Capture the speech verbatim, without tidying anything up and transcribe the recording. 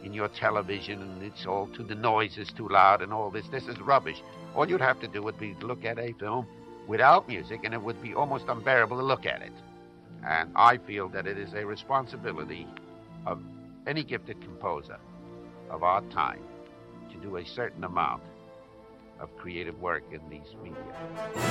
in your television, and it's all too, the noise is too loud and all this. This is rubbish. All you'd have to do would be look at a film without music, and it would be almost unbearable to look at it. And I feel that it is a responsibility of any gifted composer of our time to do a certain amount of creative work in these media.